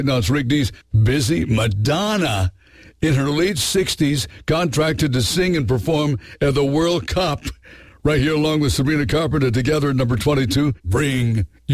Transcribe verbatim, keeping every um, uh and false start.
Now it's Rick Dees. Busy. Madonna, in her late sixties, contracted to sing and perform at the World Cup. Right here along with Sabrina Carpenter together at number twenty-two. Bring